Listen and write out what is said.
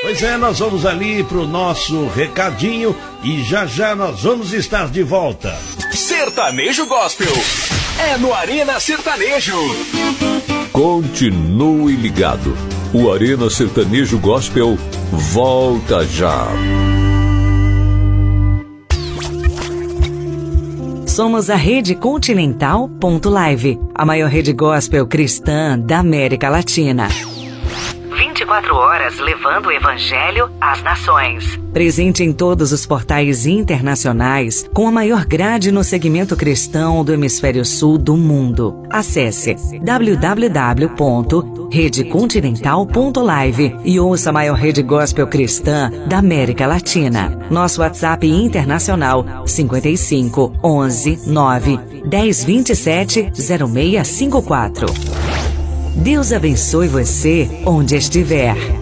Pois é, nós vamos ali pro nosso recadinho e já já nós vamos estar de volta. Sertanejo Gospel é no Arena Sertanejo. Continue ligado. O Arena Sertanejo Gospel volta já. Somos a Rede Continental.live, a maior rede gospel cristã da América Latina. 24 horas levando o Evangelho às nações. Presente em todos os portais internacionais, com a maior grade no segmento cristão do hemisfério sul do mundo. Acesse www.redecontinental.live e ouça a maior rede gospel cristã da América Latina. Nosso WhatsApp internacional 55 11 9 10 27 0654. Deus abençoe você onde estiver.